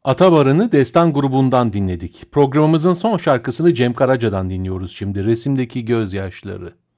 Atabarı'nı Destan grubundan dinledik. Programımızın son şarkısını Cem Karaca'dan dinliyoruz şimdi. Resimdeki Gözyaşları.